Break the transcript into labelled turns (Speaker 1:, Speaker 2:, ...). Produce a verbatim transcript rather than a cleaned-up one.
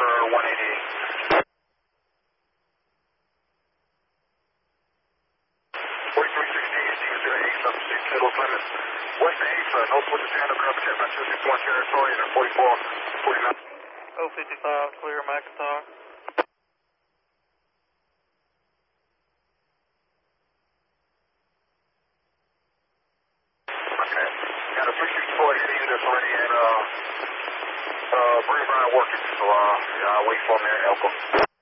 Speaker 1: for one eighty-eight. forty-three sixteen, zero eight seven six, Middle Clemens. West eight, uh, northwest of Santa Cruz, check back to six one territory, and forty-four forty-nine.
Speaker 2: oh fifty-five, clear McIntyre.
Speaker 1: Okay. Got a three sixty-four eighty that's already at, uh, uh, Green Brian working, so, uh, yeah, I'll wait for him there, Elko.